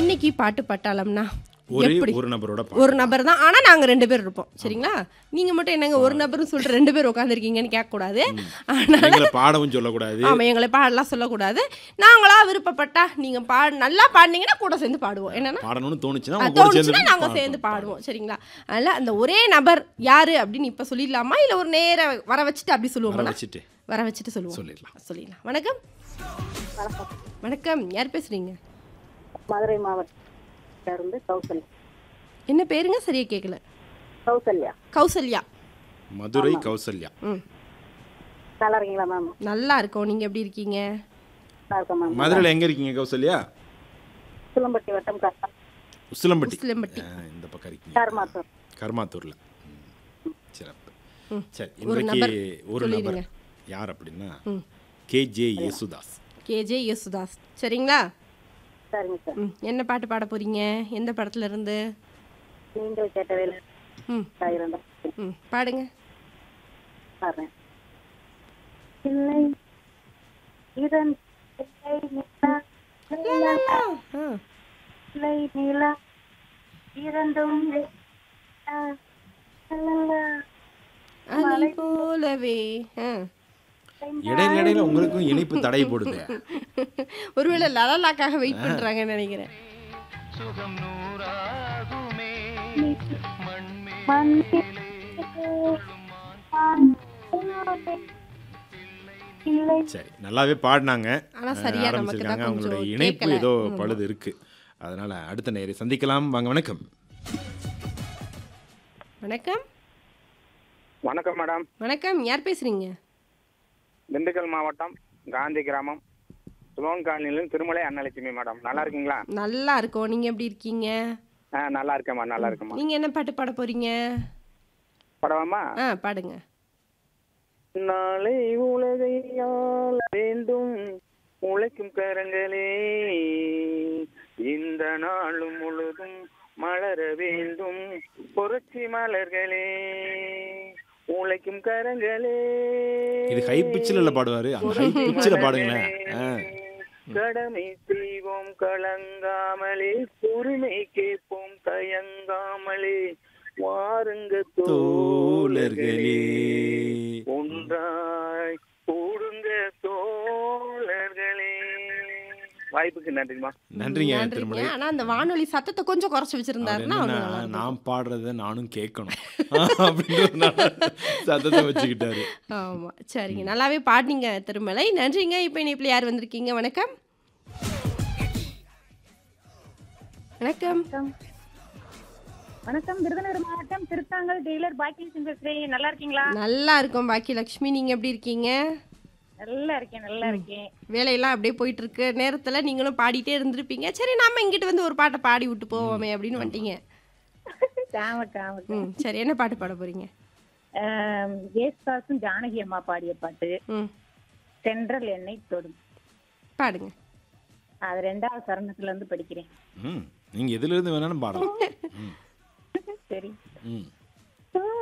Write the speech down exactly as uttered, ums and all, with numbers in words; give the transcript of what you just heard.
இன்னைக்கு பாட்டு பட்டாளம்னா ஒரே எப்படி ஒரு நபரோட ஒரு நபர் தான். ஆனா நாங்க ரெண்டு பேர் இருப்போம். சரிங்களா? நீங்க மட்டும் என்னங்க ஒரு நபர்னு சொல்லிட்டு ரெண்டு பேர் உட்காந்துருக்கீங்கன்னு கேட்கக்கூடாது. அதனால பாடவும் சொல்லக்கூடாது. ஆமா, எங்களை பாடலாம் சொல்லக்கூடாது. நாங்களா விருப்பப்பட்டா நீங்க பாடு நல்லா பாடினீங்கன்னா கூட சேர்ந்து பாடுவோம். என்னன்னா பாடணும்னு தோணுச்சுன்னா அஹ், உங்க கூட தோணுச்சுன்னா சேர்ந்து நாங்க பா- சேர்ந்து பா- பாடுவோம். சரிங்களா? அதனால அந்த ஒரே நபர் யாரு அப்படின்னு இப்ப சொல்லிடலாமா, இல்ல ஒரு நேர வர வச்சுட்டு அப்படி வர சொல்லுவோம்? வச்சுட்டு வர வச்சுட்டு சொல்லுவோம். சொல்லிடலாம். சொல்லிடலாம். வணக்கம். வணக்கம். யார் பேசுறீங்க? மதுரை மாவட்டத்துல இருந்து கௌசல்யா. என்ன பேருங்க? சரியா கேட்கல. கௌசல்யா கௌசல்யா. மதுரை கௌசல்யா. ம், நல்லா இருக்கீங்களா மேம்? நல்லா இருக்கோம். நீங்க எப்படி இருக்கீங்க? நல்லா இருக்கேன் மேம். மதுரையில் எங்க இருக்கீங்க கௌசல்யா? சிலம்பட்டி வட்டம் கரெக்டாக உசிலம்பட்டி. உசிலம்பட்டி. ஆ, இந்த பக்கம் இருக்கீங்க. கருமாத்தூர். கர்மாத்தூர்ல. ம். சிறப்பு. ம். சரி, ஒரு இன்றைக்கு நபர் ஒரு நபர் சொல்லிடுங்க. யார் அப்படின்னா ம். K J Yesudas. K J Yesudas. சரிங்களா? சரிங்க சார். ம், என்ன பாட்டு பாட போறீங்க? எந்த படத்துல இருந்து? நீங்கள் கேட்ட வேலை ம், இரண்டாம் ம், பாடுங்க. பாடுறேன். இல்லை இதன் இல்லை நிலா, நிலா, ஆ, இல்லை நிலா, இரண்டும் நிலா, நிலா. அலை போலவே. ஆ. இடையில இடையில உங்களுக்கும் இணைப்பு தடை போடுது. ஒருவேளை லலலாக்காக வெயிட் பண்றாங்கன்னு நினைக்கிறேன். மண்ணிலே இல்லை. சரி, நல்லாவே பாடினாங்க. ஆனா சரியா நமக்கு தான் ஆரம்பிச்சிருக்காங்க. அவங்களுடைய கொஞ்சம் இணைப்பு கேட்கல. ஏதோ பழுது இருக்கு. அதனால அடுத்த நேரை சந்திக்கலாம். வாங்க. வணக்கம். வணக்கம். வணக்கம் மேடம். வணக்கம். யார் பேசுறீங்க? திண்டுக்கல் மாவட்டம் காந்தி கிராமம் சுலோன் காலனியிலும் திருமலை அன்னலட்சுமி மேடம். நல்லா இருக்கீங்களா? நல்லா இருக்கோம். நீங்க எப்படி இருக்கீங்க? ஆ நல்லா இருக்கேம்மா, நல்லா இருக்கேம்மா. நீங்க என்ன பாட்டு பாட போறீங்க? படவாமா? ஆ, பாடுங்க. நாளை உலகை ஆள வேண்டும் உழைக்கும் கரங்களே, இந்த நாளும் முழுதும் மலர வேண்டும் புரட்சி மலர்களே, உழைக்கும் கரங்களே. இது ஹை பிச்சில் பாடுவாரு. அந்த ஹை பிச்சில் பாடுங்களேன். ஆ. கடமை செய்வோம் கலங்காமலே, உரிமை கேட்போம் தயங்காமலே, வாருங்க தோழர்களே, ஒன்றாய் கூடுங்க தோழர்களே. வாய்ப்புக்கு நன்றிமா. நன்றிங்க நன்றிங்க. திருமலை. ஆனா அந்த வானொலி சத்தத்தை கொஞ்சம் குறைச்சு அவர் வச்சிருந்தாருன்னா என்னன்னா, அவரு நல்லா இருக்கும். நான் பாடுறத நானும் கேட்கணும் அப்படின்றதுனால சத்தத்தை வச்சுக்கிட்டாரு. ஆமா, சரிங்க. நல்லாவே பாடினீங்க திருமலை. நன்றிங்க. இப்போ இணைப்பில் யார் வந்திருக்கீங்க? வணக்கம். வணக்கம். வணக்கம். விருதுநகர் மாவட்டம் திருத்தாங்கல் டெய்லர் பாக்கியம் பேசுறேன். நல்லா இருக்கீங்களா? நல்லா இருக்கோம் பாக்கி லட்சுமி. நீங்க எப்படி இருக்கீங்க? நல்லா இருக்கேன், நல்லா இருக்கேன். வேலையெல்லாம் அப்படியே போயிட்டு இருக்கு. நேரத்துல நீங்களும் பாடிட்டே இருந்திருப்பீங்க. சரி, நாம இங்கிட்டு வந்து ஒரு பாட்டை பாடி விட்டு போவோமே அப்படின்னு வந்துட்டீங்க. ஆமாட்டா, ஆமாட்டா. ம், சரி. என்ன பாட்டு பாட போறீங்க? ஆம், ஏசுதாசும் ஜானகி அம்மா பாடிய பாட்டு ம், சென்றல் என்னை தொடும். பாடுங்க. அது ரெண்டாவது சரணத்துல இருந்து படிக்கிறேன். ம். நீங்க எதுல இருந்து வேணாலும் பாடலாம். ம். சரி. ம்.